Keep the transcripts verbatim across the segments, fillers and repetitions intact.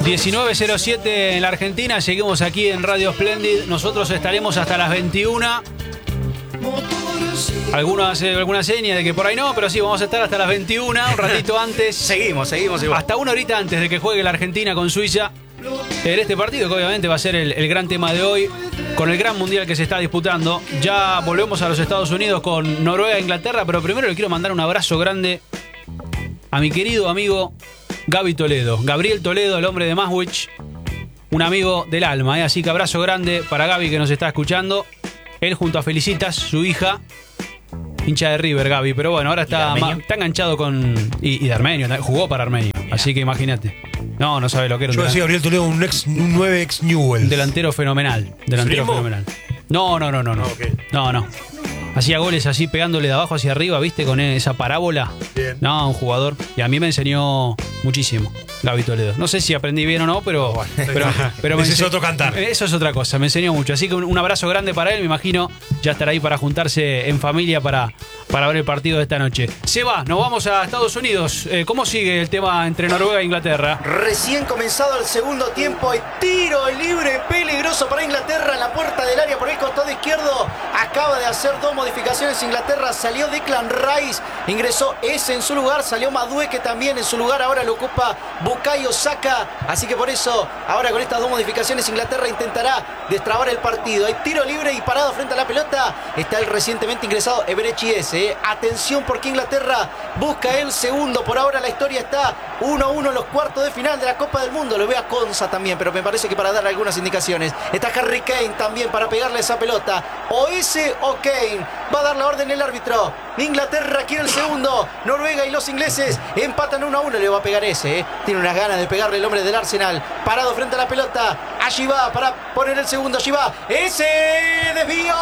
diecinueve cero siete en la Argentina, seguimos aquí en Radio Splendid. Nosotros estaremos hasta las veintiuna. Algunos hacen alguna seña de que por ahí no, pero sí, vamos a estar hasta las veintiuna, un ratito antes. Seguimos, seguimos igual. Hasta una horita antes de que juegue la Argentina con Suiza. En este partido, que obviamente va a ser el, el gran tema de hoy, con el gran mundial que se está disputando. Ya volvemos a los Estados Unidos con Noruega e Inglaterra, pero primero le quiero mandar un abrazo grande a mi querido amigo Gaby Toledo. Gabriel Toledo, el hombre de Maswich, un amigo del alma, ¿eh? Así que abrazo grande para Gaby, que nos está escuchando. Él junto a Felicitas, su hija, hincha de River, Gaby, pero bueno, ahora está, ma, está enganchado con... Y, y de Armenio, jugó para Armenio, yeah. Así que imagínate. No, no sabe lo que era. Yo decía Gabriel Toledo, un, ex, un nueve ex Newell's. Delantero fenomenal, delantero ¿Primo? fenomenal. No, no, no, no, no. Ah, okay. No, no. Hacía goles así pegándole de abajo hacia arriba, ¿viste? Con esa parábola. Bien. No, un jugador. Y a mí me enseñó muchísimo Gaby Toledo. No sé si aprendí bien o no, pero... Bueno, pero, pero ese es otro cantar. Eso es otra cosa, me enseñó mucho. Así que un, un abrazo grande para él, me imagino. Ya estará ahí para juntarse en familia para, para ver el partido de esta noche. Se va, nos vamos a Estados Unidos. Eh, ¿Cómo sigue el tema entre Noruega e Inglaterra? Recién comenzado el segundo tiempo, el tiro libre peligroso para Inglaterra en la puerta del área por el costado izquierdo. Acaba de hacer dos modificaciones Inglaterra, salió Declan Rice, ingresó ese en su lugar, salió Madueke también en su lugar, ahora lo ocupa Bukayo Saka, así que por eso ahora con estas dos modificaciones Inglaterra intentará destrabar el partido. Hay tiro libre y parado frente a la pelota está el recientemente ingresado Eberechi ese. Eh. Atención porque Inglaterra busca el segundo, por ahora la historia está uno a uno en los cuartos de final de la Copa del Mundo. Lo veo a Konsa también, pero me parece que para dar algunas indicaciones. Está Harry Kane también para pegarle esa pelota, o ese o Kane. Va a dar la orden el árbitro. Inglaterra quiere el segundo. Noruega y los ingleses empatan uno a uno. Le va a pegar ese, ¿eh? Tiene unas ganas de pegarle el hombre del Arsenal. Parado frente a la pelota. Allí va para poner el segundo. Allí va. Ese desvío.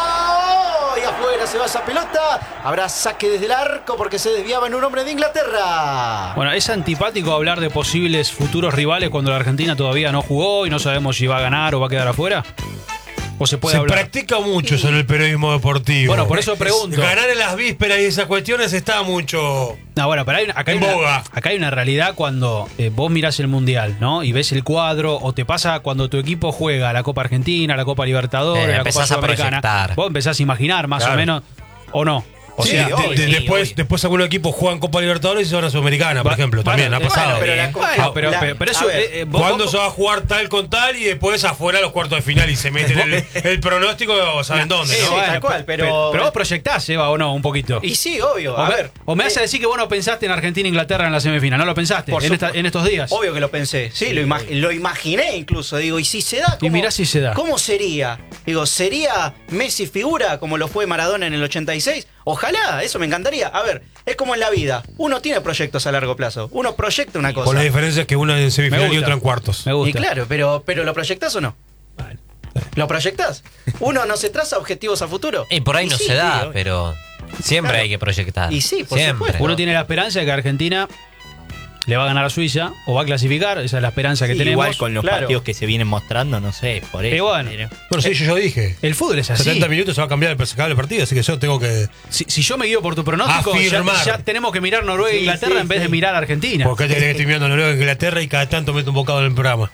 Y afuera se va esa pelota. Habrá saque desde el arco porque se desviaba en un hombre de Inglaterra. Bueno, es antipático hablar de posibles futuros rivales cuando la Argentina todavía no jugó y no sabemos si va a ganar o va a quedar afuera. ¿O se puede se hablar? practica mucho eso en el periodismo deportivo. Bueno, por eso pregunto. Ganar en las vísperas y esas cuestiones está mucho... No, bueno, pero hay una, acá, hay una, acá hay una realidad cuando eh, vos mirás el Mundial, ¿no? Y ves el cuadro, o te pasa cuando tu equipo juega la Copa Argentina, la Copa Libertadores, eh, la Copa Sudamericana. Vos empezás a imaginar más claro. o menos, o no. O sí, sea, de, de, sí, después, obvio. después algunos equipos juegan Copa Libertadores y se van a Sudamericana, por Va, ejemplo, bueno, también ha pasado. Bueno, pero, la, bueno, pero, la, pero, pero eso... Eh, eh, vos, ¿Cuándo vos, se va a jugar tal con tal y después afuera a los cuartos de final y se meten el, el pronóstico, saben dónde, sí, ¿no? Sí, bueno, tal cual, pero... pero... Pero vos proyectás, Eva, ¿o no? Un poquito. Y sí, obvio, a o ver. Me, o me eh, hace decir que vos no pensaste en Argentina e Inglaterra en la semifinal, ¿no lo pensaste en, esta, en estos días? Obvio que lo pensé, sí, lo, imag lo imaginé incluso, digo, y si se da... ¿cómo, y mirá si se da. ¿Cómo sería? Digo, ¿sería Messi figura como lo fue Maradona en el ochenta y seis? Ojalá, eso me encantaría. A ver, es como en la vida. Uno tiene proyectos a largo plazo. Uno proyecta una cosa. Con la diferencia es que uno es en semifinal y otro en cuartos. Me gusta. Y claro, pero, pero ¿lo proyectás o no? Vale. ¿Lo proyectás? ¿Uno no se traza objetivos a futuro? Y por ahí y no sí, se da, tío. Pero siempre claro. hay que proyectar. Y sí, por siempre. supuesto. Uno tiene la esperanza de que Argentina le va a ganar a Suiza o va a clasificar, esa es la esperanza que sí, tenemos. Igual con los claro. partidos que se vienen mostrando, no sé, por eso. Bueno, bueno sí, yo, yo dije. El fútbol es así. setenta minutos se va a cambiar el, el partido, así que yo tengo que... Si, si yo me guío por tu pronóstico, ya, ya tenemos que mirar Noruega e Inglaterra sí, en vez sí. de mirar a Argentina. Porque te crees que estoy mirando Noruega e Inglaterra y cada tanto meto un bocado en el programa.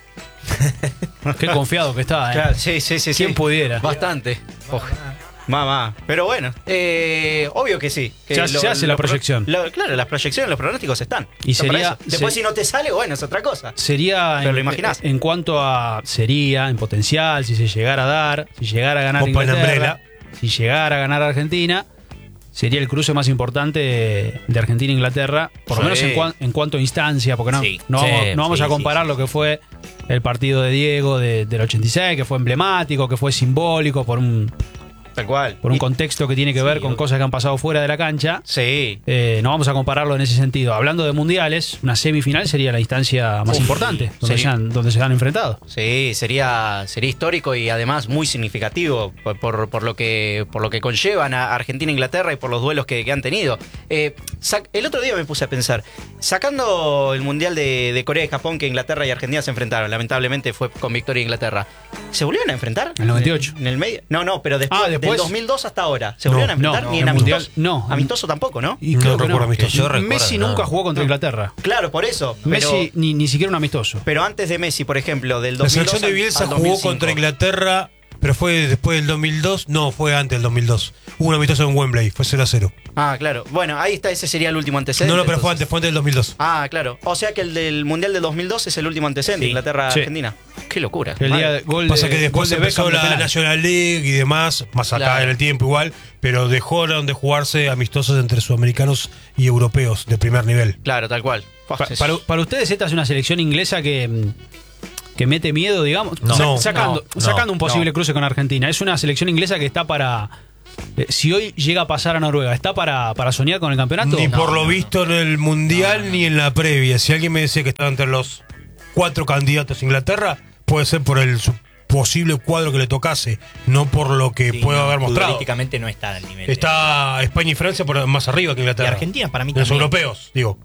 Qué confiado que está, ¿eh? Claro, sí, sí, sí. ¿Quién sí. pudiera? Bastante. Ojalá. Mamá. Pero bueno, eh, obvio que sí. Que ya lo, se hace lo, la proyección. Lo, claro, las proyecciones, los pronósticos están. Y sería, Después se, si no te sale, bueno, es otra cosa. Sería, pero en, lo imaginás. En cuanto a, sería, en potencial, si se llegara a dar, si llegara a ganar Copa Inglaterra, si llegara a ganar Argentina, sería el cruce más importante de, de Argentina e Inglaterra, por lo sí. menos en, cuan, en cuanto a instancia, porque no, sí. no sí, vamos, no vamos sí, a comparar sí, lo que fue el partido de Diego de, del ochenta y seis, que fue emblemático, que fue simbólico por un... Tal cual. Por un contexto que tiene que ver sí, con cosas que han pasado fuera de la cancha. Sí. Eh, no vamos a compararlo en ese sentido. Hablando de mundiales, una semifinal sería la instancia más Uf, importante, donde se, han, donde se han enfrentado. Sí, sería, sería histórico y además muy significativo por, por, por, lo, que, por lo que conllevan a Argentina e Inglaterra y por los duelos que, que han tenido. Eh, el otro día me puse a pensar, sacando el mundial de, de Corea y Japón, que Inglaterra y Argentina se enfrentaron, lamentablemente fue con victoria de Inglaterra, ¿se volvieron a enfrentar? ¿En el noventa y ocho? En el medio. No, no, pero después. Ah, después después. dos mil dos hasta ahora. ¿Se No, volvieron a enfrentar? no, Ni en en el amistoso. Mundial, no. Amistoso tampoco, ¿no? Y No creo que recuerdo amistoso. Yo recuerdo, Messi no. nunca jugó contra Inglaterra. Claro, por eso. Pero, Messi ni, ni siquiera un amistoso. pero antes de Messi, por ejemplo, del La dos mil dos selección de al- Bielsa al jugó dos mil cinco. contra Inglaterra, pero fue después del dos mil dos. No, fue antes del dos mil dos. Hubo un amistoso en Wembley, fue cero a cero. Ah, claro. Bueno, ahí está, ese sería el último antecedente. No, no, pero fue entonces. antes, fue antes del dos mil dos. Ah, claro. O sea que el del Mundial del dos mil dos es el último antecedente, Sí. Inglaterra-Argentina. Qué locura. El Madre. día de gol Pasa de, que después gol de empezó Beckham de la penal. National League y demás, más acá Claro. en el tiempo igual, pero dejaron de jugarse amistosos entre sudamericanos y europeos de primer nivel. Claro, tal cual. Pa- para, para ustedes esta es una selección inglesa que, mm, que mete miedo, digamos. No. Sa- No, sacando, no, sacando un posible no. cruce con Argentina. Es una selección inglesa que está para. eh, si hoy llega a pasar a Noruega, ¿está para, para soñar con el campeonato? Ni No. por lo visto en el Mundial ni en la previa. Si alguien me decía que estaba entre los cuatro candidatos a Inglaterra, puede ser por el su- posible cuadro que le tocase, no por lo que Sí, pueda no, haber mostrado. futbolísticamente no está al nivel. de- Está España y Francia por más arriba que Y Inglaterra. Argentina para mí Los también. europeos, digo.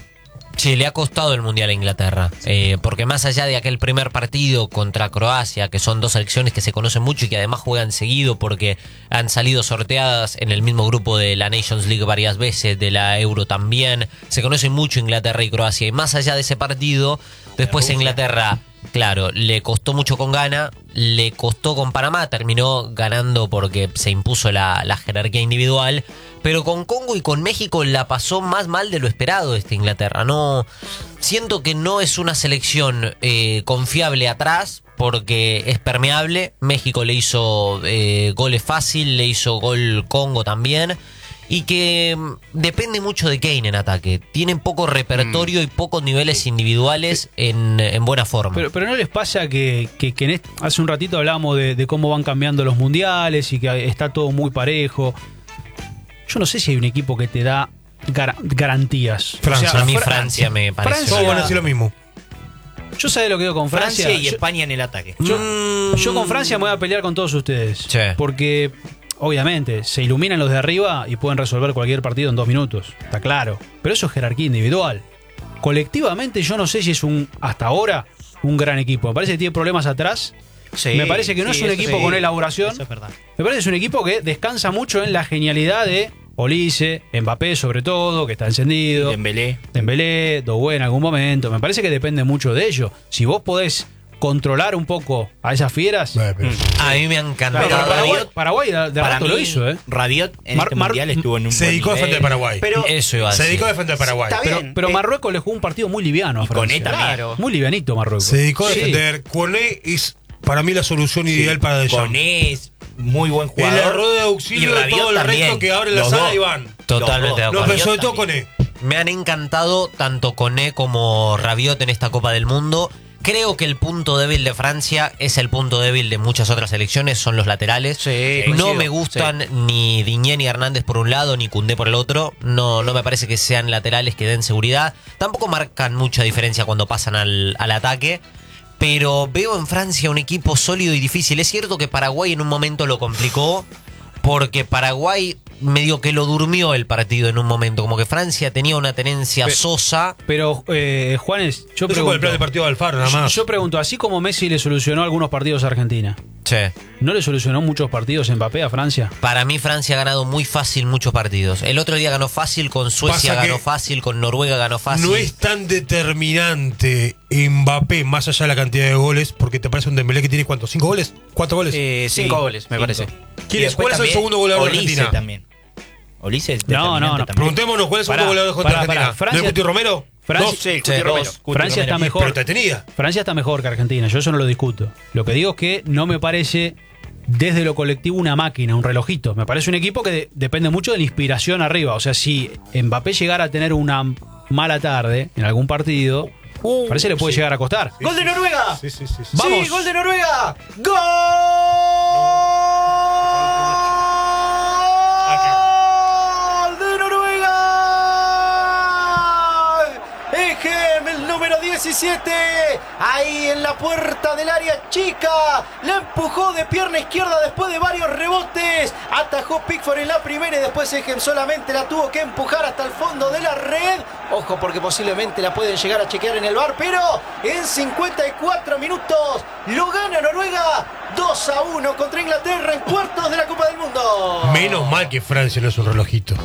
Sí, le ha costado el Mundial a Inglaterra, eh, porque más allá de aquel primer partido contra Croacia, que son dos selecciones que se conocen mucho y que además juegan seguido porque han salido sorteadas en el mismo grupo de la Nations League varias veces, de la Euro también, se conocen mucho Inglaterra y Croacia, y más allá de ese partido, después Inglaterra, claro, le costó mucho con Ghana, le costó con Panamá, terminó ganando porque se impuso la, la jerarquía individual, pero con Congo y con México la pasó más mal de lo esperado esta Inglaterra. No, siento que no es una selección eh, confiable atrás porque es permeable. México le hizo eh, goles fácil, le hizo gol Congo también. Y que mm, depende mucho de Kane en ataque. Tienen poco repertorio y pocos niveles individuales en, en buena forma. Pero, pero ¿no les pasa que, que, que en este- hace un ratito hablábamos de, de cómo van cambiando los mundiales y que está todo muy parejo? Yo no sé si hay un equipo que te da gar- garantías. Francia. a mí Fra- Francia me parece. Francia- Todos van a decir lo mismo. Yo sé lo que digo con Francia. Francia y Yo- España en el ataque. Yo, yo con Francia me voy a pelear con todos ustedes. Sí. Porque, obviamente, se iluminan los de arriba y pueden resolver cualquier partido en dos minutos. Está claro. Pero eso es jerarquía individual. Colectivamente, yo no sé si es un, hasta ahora, un gran equipo. Me parece que tiene problemas atrás. Sí, me parece que no sí, es un eso equipo sí. con elaboración. Eso es verdad. Me parece que es un equipo que descansa mucho en la genialidad de Olise, Mbappé sobre todo, que está encendido. Dembélé. Dembélé, Doué en algún momento. Me parece que depende mucho de ello. Si vos podés controlar un poco a esas fieras. Eh, pero- A mí me han Pero encantado. Paraguay, Rabiot- Paraguay de, de Para rato mí, lo hizo, ¿eh? Rabiot en Mar- este Mar- mundial estuvo en un Se buen dedicó a nivel. defender Paraguay. Pero Eso iba a Se decir. dedicó a defender Paraguay. Está Pero, bien, pero eh. Marruecos le jugó un partido muy liviano a Y con Francia. él también. Claro. Muy livianito Marruecos. Se dedicó a Sí. defender. Coné es para mí la solución ideal para Deschamps. Con es muy buen El jugador. error de auxilio Y de Rabiot todo el también. resto que abre la Los sala dos. y van. Totalmente de Los No, acuerdo. pero Rabiot sobre todo también. Coné. Me han encantado tanto Koné como Rabiot en esta Copa del Mundo. Creo que el punto débil de Francia es el punto débil de muchas otras selecciones, son los laterales. Sí, no coincido, me gustan ni Diñé ni Hernández por un lado, ni Koundé por el otro. No, no me parece que sean laterales que den seguridad. Tampoco marcan mucha diferencia cuando pasan al, al ataque. Pero veo en Francia un equipo sólido y difícil. Es cierto que Paraguay en un momento lo complicó, porque Paraguay medio que lo durmió el partido en un momento. Como que Francia tenía una tenencia Pe- sosa. Pero, eh, Juanes, yo Eso por el pregunto, plan de partido de Alfaro, nada más. yo pregunto, así como Messi le solucionó algunos partidos a Argentina, Che. ¿no le solucionó muchos partidos Mbappé a Francia? Para mí Francia ha ganado muy fácil muchos partidos. El otro día ganó fácil, con Suecia Pasa que ganó fácil, con Noruega ganó fácil. No es tan determinante Mbappé más allá de la cantidad de goles, porque te parece un Dembélé que tiene ¿cuántos? ¿Cinco goles? ¿Cuatro goles? Eh, cinco Sí, goles, me cinco. parece. ¿Quién Y es? después ¿Cuál es el también segundo goleador de Olise Argentina? también. Olise es No, no, determinante no. también. Preguntémonos, ¿cuál es el segundo Pará, goleador de pará, Argentina? pará. ¿No es Francia- Cuti Romero? Francia- Dos. Sí, Sí, Cuti Romero. dos. Cuti Francia está Romero. mejor. Pero te tenía. Francia está mejor que Argentina, yo eso no lo discuto. Lo que digo es que no me parece desde lo colectivo una máquina, un relojito. Me parece un equipo que de- depende mucho de la inspiración arriba. O sea, si Mbappé llegara a tener una mala tarde en algún partido, parece que le puede llegar a costar. ¡Gol de Noruega! Sí, sí, sí. sí. Vamos. ¡Sí, gol de Noruega! ¡Gol de Noruega! Ejem, el número diez diecisiete. Ahí en la puerta del área chica. La empujó de pierna izquierda después de varios rebotes. Atajó Pickford en la primera y después Echem solamente la tuvo que empujar hasta el fondo de la red. Ojo porque posiblemente la pueden llegar a chequear en el V A R, pero en cincuenta y cuatro minutos lo gana Noruega dos a uno contra Inglaterra en cuartos de la Copa del Mundo. Menos mal que Francia no es un relojito.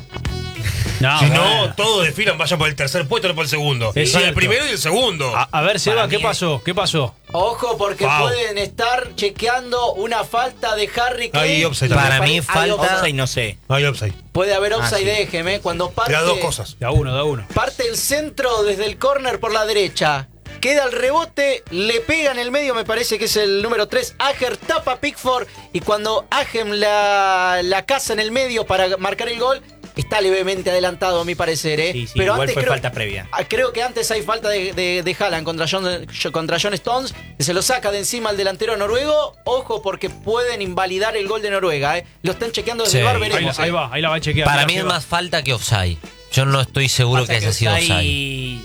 No, Si bueno. no, todos desfilan, vayan por el tercer puesto, no por el segundo. Es O sea, el cierto. primero y el segundo. A, a ver, Seba, Para ¿qué mí pasó? ¿Qué pasó? Ojo porque Wow. pueden estar chequeando una falta de Harry Kane. Hay offside Para también. mí Hay falta- offside. Offside no sé. Hay offside. Puede haber offside Ah, sí. de Echem, ¿eh? Cuando parte, Las dos cosas. Da uno, da uno. parte el centro desde el córner por la derecha. Queda el rebote, le pega en el medio, me parece que es el número tres. Ager tapa a Pickford y cuando Echem la, la caza en el medio para marcar el gol, está levemente adelantado a mi parecer, ¿eh? Sí, sí, Pero igual antes fue creo, falta previa. ah, creo que antes hay falta de, de, de Haaland contra John, contra John Stones, que se lo saca de encima al delantero noruego. Ojo porque pueden invalidar el gol de Noruega, ¿eh? Lo están chequeando desde Sí. el V A R, Ahí, la- veremos. ahí ¿eh? va, ahí la va a chequear. Para Mira, mí es Seba. más falta que offside. Yo no estoy seguro Pasa que haya sido offside. offside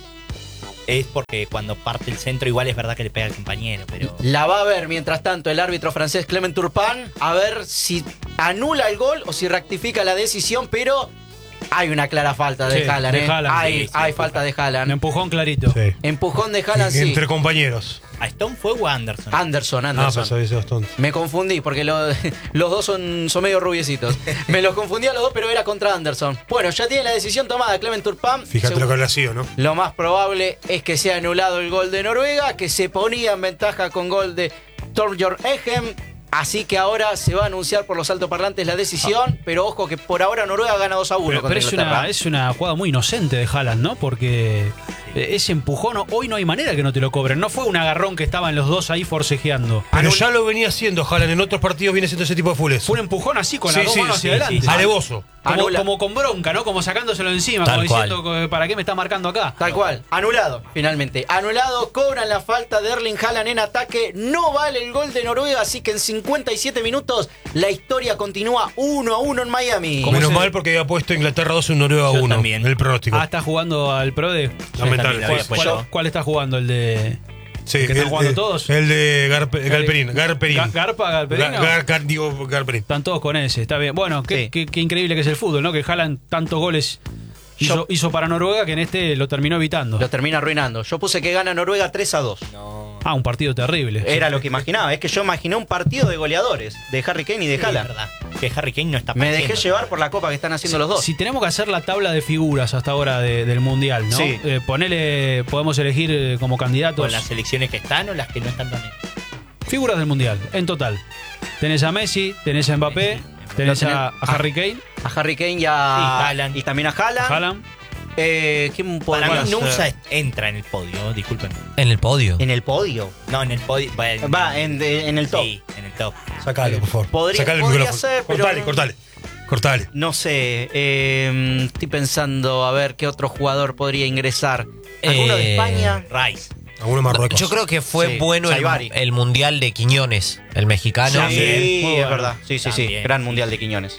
es porque cuando parte el centro igual es verdad que le pega al compañero, pero... La va a ver mientras tanto el árbitro francés Clement Turpin, a ver si anula el gol o si rectifica la decisión, pero hay una clara falta de Sí, Haaland, de ¿eh? Haaland, hay, sí, sí, hay sí, falta de Un Haaland. empujón clarito. Sí. Empujón de Haaland, sí. Entre compañeros. ¿A Stone fue o a Anderson? Anderson, Ah, Anderson. pues había sido Stones. Me confundí porque lo- los dos son, son medio rubiecitos. Me los confundí a los dos, pero era contra Anderson. Bueno, ya tiene la decisión tomada Clement Turpin. Fíjate Segu- lo que habría sido, ¿no? Lo más probable es que sea anulado el gol de Noruega, que se ponía en ventaja con gol de Thorbjørn Echem. Así que ahora se va a anunciar por los altoparlantes la decisión, pero ojo que por ahora Noruega gana dos a uno Pero, contra pero es, Inglaterra. una, es una jugada muy inocente de Haaland, ¿no? Porque eh, ese empujón, hoy no hay manera que no te lo cobren. No fue un agarrón que estaban los dos ahí forcejeando. Pero ya lo venía haciendo Haaland. En otros partidos viene siendo ese tipo de fules. Fue un empujón así con Sí, las dos sí, manos sí, hacia adelante. sí, sí. Alevoso. Como, Anula. como con bronca, ¿no? Como sacándoselo encima, Tal como cual. diciendo, ¿para qué me está marcando acá? Tal cual, anulado, finalmente. Anulado, cobran la falta de Erling Haaland en ataque. No vale el gol de Noruega, así que en cincuenta y siete minutos la historia continúa uno a uno en Miami. ¿Cómo Menos se- mal porque había puesto Inglaterra dos en Noruega Yo uno. también. El pronóstico. Ah, está jugando al Pro de. Lamentable. también lo había ¿Cuál, puesto. cuál- cuál está jugando? ¿El de. Sí, que están el, jugando de- todos? el de Garpe- Galperín. Garperín. Ga- Garpa, Galperino? Gar- Gar- digo, Garperín. Están todos con ese, está bien. Bueno, qué, Sí. qué- qué increíble que es el fútbol, ¿no? Que Haaland tantos goles hizo, Yo- hizo para Noruega que en este lo terminó evitando. Lo termina arruinando. Yo puse que gana Noruega tres a dos. No. Ah, un partido terrible. Era lo que imaginaba. Es que yo imaginé un partido de goleadores, de Harry Kane y de Sí, Haaland. es verdad. Que Harry Kane no está Me partiendo. dejé llevar por la copa que están haciendo los dos. Si tenemos que hacer la tabla de figuras hasta ahora de- del Mundial, ¿no? Sí. Eh, ponele, podemos elegir eh, como candidatos Con las selecciones que están o las que no están también. figuras del Mundial, en total. Tenés a Messi, tenés a Mbappé, Messi, tenés Lo tenés- a, a Harry Kane, A Harry Kane y a. Sí, Haaland. Y también a Haaland. Haaland. Eh, ¿Quién Para podría mí ser? Nusa entra en el podio, disculpen. En el podio. En el podio. No, en el podio. Va en, Va, en, de- en el top. Sí, en el top. Sacalo, por favor. Podría- Sacale el podría micrófono. ser, pero cortale, no- cortale. Cortale. No sé, eh, estoy pensando a ver qué otro jugador podría ingresar. ¿Alguno de Eh, España? Rice. Alguno de Marruecos. Yo creo que fue Sí, bueno el, Saivari. el mundial de Quiñones, el mexicano. Sí, También. Muy es bueno. verdad. Sí, sí, sí. También. Gran mundial de Quiñones.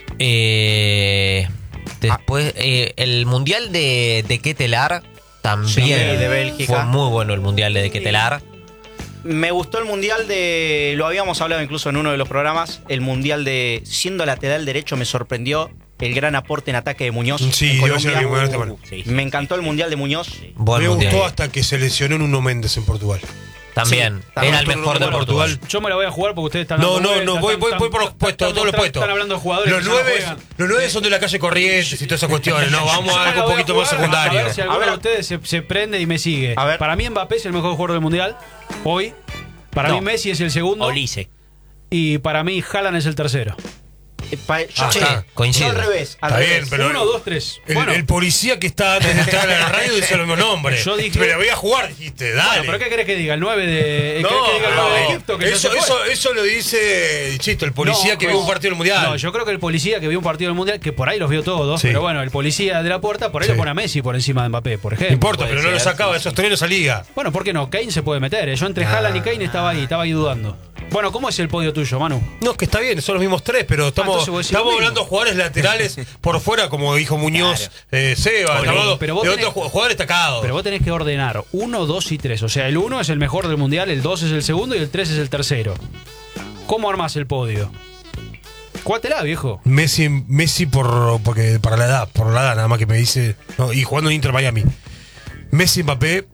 Eh, después, eh, el mundial de, de Ketelar también Sí, de Bélgica. fue muy bueno el mundial de Ketelar. Me gustó el mundial de. Lo habíamos hablado incluso en uno de los programas. El mundial de. Siendo lateral derecho, me sorprendió el gran aporte en ataque de Muñoz. Sí, en iba a ser Colombia. el mismo, este, bueno. Uh, sí, sí, Me sí, encantó sí. el mundial de Muñoz. Buen Me mundial. gustó hasta que se lesionó Nuno Méndez en Portugal. También. Sí, también Era el tuvo mejor un de buen Portugal. Portugal. Yo me la voy a jugar porque ustedes están No, dando no, vueltas, no, voy, están- voy, voy están- por los puestos, están todos los mostrando- puestos. Están hablando de jugadores Los que ya no nueve, juegan. los nueve son de la calle Corrientes y todas esas cuestiones. No, vamos Yo a me la algo un voy a poquito más jugar, secundario. A ver si alguno A ver. de ustedes se, se prende y me sigue. A ver. Para mí Mbappé es el mejor jugador del Mundial, hoy. Para No. mí Messi es el segundo. Olise. Y para mí Haaland es el tercero. Eh, pa- Yo, Ah, che, está, coincido. yo al revés. Al Está revés. bien, pero- Uno, dos, tres. El, bueno, el policía que está antes de entrar a la radio dice los mismos nombres. Yo dije- Me la voy a jugar, dijiste, dale. bueno, pero ¿qué querés que diga? El nueve de. No, ¿Querés que diga el nueve de no, Egipto? Que ya eso, se fue? eso, eso lo dice, Chito, el policía No, que pues- vio un partido del Mundial. No, yo creo que el policía que vio un partido del Mundial, que por ahí los vio todos, Sí. pero bueno, el policía de la puerta, por ahí Sí. lo pone a Messi por encima de Mbappé, por No ejemplo. importa, puede pero no lo ser, sacaba sí, de sostener esa liga. Bueno, ¿por qué no? Kane se puede meter. ¿eh? Yo entre Ah. Haaland y Kane estaba ahí, estaba ahí dudando. Bueno, ¿cómo es el podio tuyo, Manu? No, es que está bien, son los mismos tres, pero estamos, entonces vos decís lo estamos mismo. hablando de jugadores laterales por fuera, como dijo Muñoz, Claro. eh, Seba, Por estamos ahí, hablando pero vos de tenés- otros jugadores destacados. Pero vos tenés que ordenar uno, dos y tres. O sea, el uno es el mejor del mundial, el dos es el segundo y el tres es el tercero. ¿Cómo armás el podio? Jugátela, viejo. Messi, Messi por porque para la edad, por la edad nada más que me dice, no, y jugando en Inter Miami. Messi, Mbappé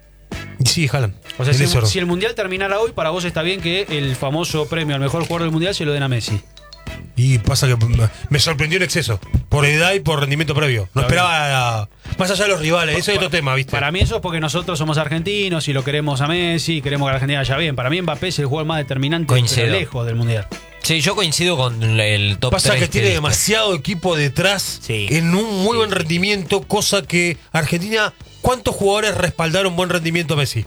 y sí, Haaland. O sea, En si, ese orden. si el mundial terminara hoy, para vos está bien que el famoso premio al mejor jugador del mundial se lo den a Messi. Y pasa que me sorprendió en exceso, por edad y por rendimiento previo. No Está esperaba, más allá de los rivales, eso es Pa- otro tema, ¿viste? Para mí eso es porque nosotros somos argentinos y lo queremos a Messi, queremos que la Argentina vaya bien. Para mí Mbappé es el jugador más determinante, Coincido. pero lejos del mundial. Sí, yo coincido con el top Pasa tres que tiene diste. demasiado equipo detrás Sí. en un muy Sí, buen sí. rendimiento, cosa que Argentina, ¿cuántos jugadores respaldaron buen rendimiento a Messi?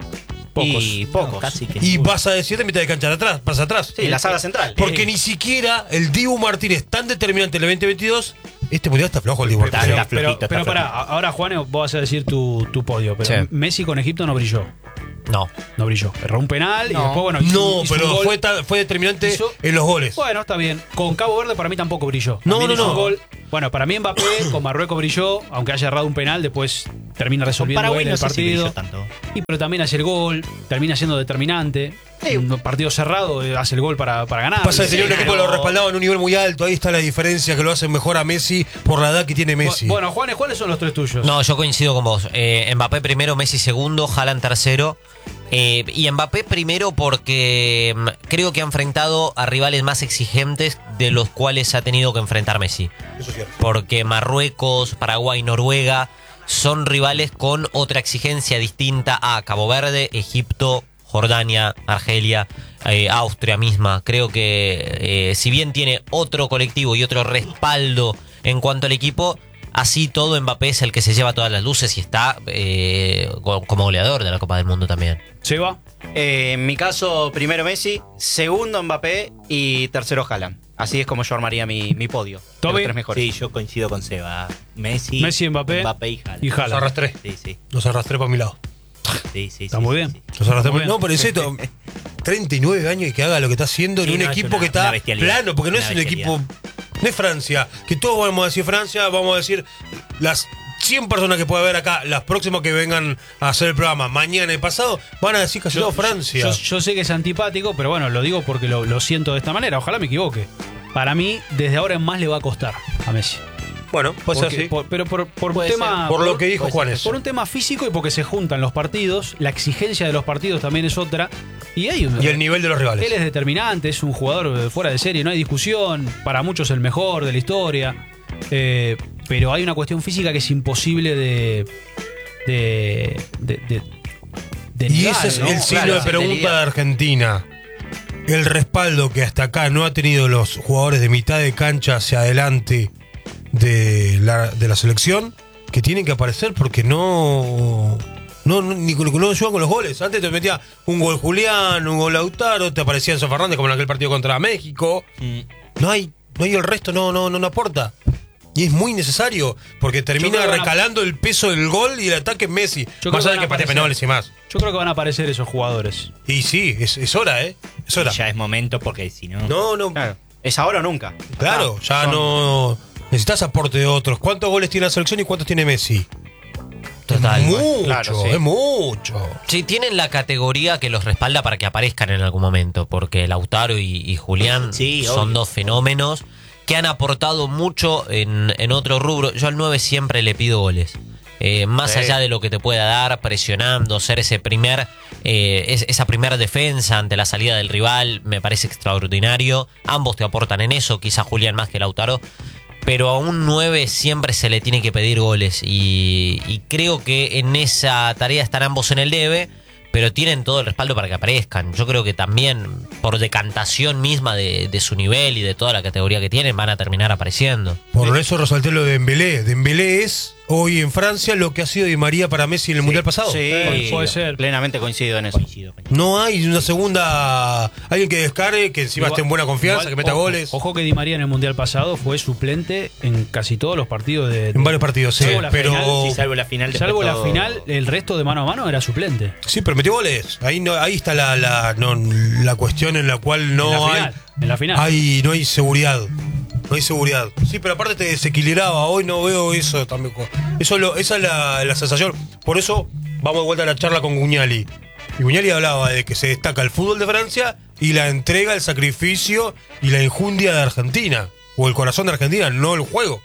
Pocos. Y pocos. Casi que Y ninguno. vas a decir de mitad de cancha de atrás, pasa atrás. Sí, la saga central. Porque Eh. ni siquiera el Dibu Martínez, tan determinante en el veinte veintidós, este mundial está flojo el Dibu Está- Martínez. está Pero, flojito, pero está pará, flojito. ahora Juan, vos vas a decir tu, tu podio. Pero Sí. Messi con Egipto no brilló. No. No brilló. Erró un penal y No. después, bueno, hizo, No, hizo un pero gol. fue, tan- fue determinante Hizo- en los goles. Bueno, está bien. Con Cabo Verde para mí tampoco brilló. No, También no, hizo no. un gol. Bueno, para mí Mbappé con Marruecos brilló, aunque haya errado un penal, después termina Con resolviendo Paraguay él no el sé si brilló partido. tanto. Y pero también hace el gol, termina siendo determinante. Sí. Un partido cerrado, eh, hace el gol para, para ganar. Pasa que tenía un Sí, equipo que pero- lo respaldaba en un nivel muy alto. Ahí está la diferencia que lo hace mejor a Messi por la edad que tiene Messi. Bueno, Juanes, ¿cuáles son los tres tuyos? No, yo coincido con vos. Eh, Mbappé primero, Messi segundo, Haaland tercero. Eh, y Mbappé primero porque mm, creo que ha enfrentado a rivales más exigentes de los cuales ha tenido que enfrentar Messi. Eso es cierto. Porque Marruecos, Paraguay, Noruega son rivales con otra exigencia distinta a Cabo Verde, Egipto, Jordania, Argelia, eh, Austria misma. Creo que eh, si bien tiene otro colectivo y otro respaldo en cuanto al equipo, así todo Mbappé es el que se lleva todas las luces y está eh, go- como goleador de la Copa del Mundo también. Seba. Eh, en mi caso, primero Messi, segundo Mbappé y tercero Haaland. Así es como yo armaría mi, mi podio. de Tommy. Los tres mejores. Sí, yo coincido con Seba. Messi, Messi, Mbappé Mbappé y Haaland. y Los Haaland. arrastré. Sí, sí. Los arrastré para mi lado. Sí, sí, Está sí, muy sí, bien. sí. Los arrastré Muy por- bien. No, pero en serio, treinta y nueve años y que haga lo que está haciendo en Sí, un no, es equipo una- que está una bestialidad. plano, porque no Una es un bestialidad. equipo. No es Francia, que todos vamos a decir Francia, vamos a decir las cien personas que puede haber acá, las próximas que vengan a hacer el programa mañana y pasado, van a decir casi todo Francia. Yo, yo sé que es antipático, pero bueno, lo digo porque lo, lo siento de esta manera. Ojalá me equivoque. Para mí, desde ahora en más le va a costar a Messi. bueno, pues Porque- así. por- pero por, por un Puede tema. Por lo que dijo puede ser. Juanes. Por un tema físico y porque se juntan los partidos, la exigencia de los partidos también es otra. Y hay un- Y el nivel de los rivales. Él es determinante, es un jugador eh, fuera de serie, no hay discusión. Para muchos el mejor de la historia. Eh, pero hay una cuestión física que es imposible de. de. de. de- de Y negar, ese es ¿no? el signo Claro, de sí, de pregunta lidiar. de Argentina. El respaldo que hasta acá no ha tenido los jugadores de mitad de cancha hacia adelante de la, de la selección, que tienen que aparecer porque no. No, no, ni con- no ayudan con los goles. Antes te metía un gol Julián, un gol Lautaro, te aparecía Enzo Fernández como en aquel partido contra México. Mm. No hay, no hay el resto, no, no, no, no aporta. Y es muy necesario, porque termina creo que van a- recalando el peso del gol y el ataque en Messi. Yo creo Más que allá de van que a patea aparecer. penales y más. Yo creo que van a aparecer esos jugadores. Y sí, es, es hora, ¿eh? Es hora. Ya es momento porque si no. No, no. Claro. Es ahora o nunca. Claro, Acá ya son- no. Necesitas aporte de otros. ¿Cuántos goles tiene la selección y cuántos tiene Messi? Total. Mucho, Claro, sí. es mucho. Sí, tienen la categoría que los respalda para que aparezcan en algún momento, porque Lautaro y, y Julián Sí, son obvio. dos fenómenos que han aportado mucho en, en otro rubro. Yo al nueve siempre le pido goles. Eh, más Sí. allá de lo que te pueda dar, presionando, ser ese primer, eh, es- esa primera defensa ante la salida del rival, me parece extraordinario. Ambos te aportan en eso, quizá Julián más que Lautaro. Pero a un nueve siempre se le tiene que pedir goles y, y creo que en esa tarea están ambos en el debe, pero tienen todo el respaldo para que aparezcan. Yo creo que también por decantación misma de, de su nivel y de toda la categoría que tienen van a terminar apareciendo. Por eso resalté lo de Dembélé. Dembélé es hoy en Francia lo que ha sido Di María para Messi en el Mundial pasado. Sí, puede ser. Plenamente coincido en eso. Coincido, coincido. No hay una segunda. Alguien que descargue, que encima Igual- esté en buena confianza, igual, que meta ojo, goles. Ojo que Di María en el Mundial pasado fue suplente en casi todos los partidos de. En varios partidos, sí. Salvo la Pero. final, Sí, salvo la final. Salvo después la todo- final, el resto de mano a mano era suplente. Sí, pero metió goles. Ahí no, ahí está la, la, no, la cuestión en la cual no en la hay. final. En la final. Hay, no hay seguridad. No hay seguridad. Sí, pero aparte te desequilibraba. Hoy no veo eso también. Eso lo, esa es la, la sensación. Por eso vamos de vuelta a la charla con Gugnali. Y Gugnali hablaba de que se destaca el fútbol de Francia y la entrega, el sacrificio y la injundia de Argentina. O el corazón de Argentina, no el juego.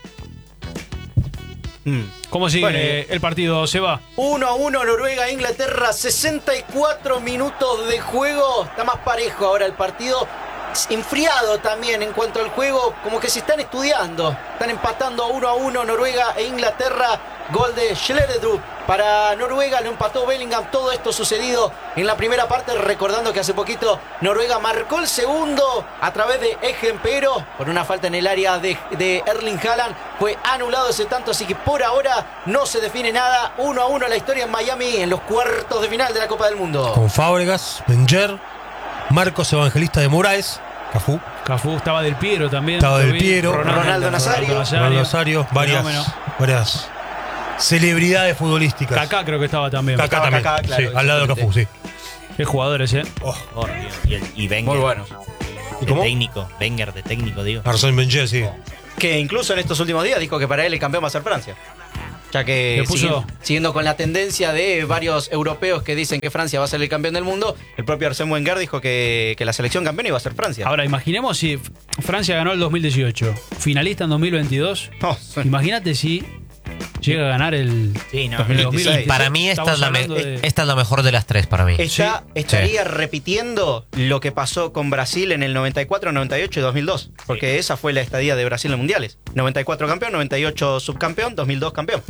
Mm. ¿Cómo sigue Bueno, eh, el partido? ¿Se va? uno a uno Noruega, Inglaterra, sesenta y cuatro minutos de juego. Está más parejo ahora el partido. Enfriado también en cuanto al juego, como que se están estudiando. Están empatando uno a uno Noruega e Inglaterra. Gol de Schlederup para Noruega, lo empató Bellingham. Todo esto sucedido en la primera parte, recordando que hace poquito Noruega marcó el segundo a través de Egen, pero por una falta en el área de, de Erling Haaland fue anulado ese tanto, así que por ahora no se define nada. uno a uno la historia en Miami en los cuartos de final de la Copa del Mundo. Con Fábregas, Wenger, Marcos Evangelista de Moraes, Cafú, Cafú estaba del Piero también. Estaba lo del vi. Piero, Ronaldo Nazario. Ronaldo Nazario, varias, Fenómeno. varias celebridades futbolísticas. Kaká creo que estaba también. Kaká Estaba también, Kaká, claro, sí, al lado de Cafú, sí. Qué jugadores, ¿eh? Oh, Por Dios. Y, el, y Wenger. Muy buenos. ¿Y De cómo? técnico. Wenger de técnico, digo. Arsène Wenger, sí. Que incluso en estos últimos días dijo que para él el campeón va a ser Francia. Ya que Le puso- siguiendo, siguiendo con la tendencia de varios europeos que dicen que Francia va a ser el campeón del mundo, el propio Arsène Wenger dijo que, que la selección campeona iba a ser Francia. Ahora, imaginemos si F- Francia ganó el dos mil dieciocho, finalista en dos mil veintidós. No, Imagínate si llega a ganar el Sí, no. dos mil veintiséis. Para mí esta Estamos es, la me- hablando de- esta es la mejor de las tres para mí. Está- Sí. estaría repitiendo lo que pasó con Brasil en el noventa y cuatro, noventa y ocho y dos mil dos. Porque esa fue la estadía de Brasil en mundiales. noventa y cuatro campeón, noventa y ocho subcampeón, dos mil dos campeón.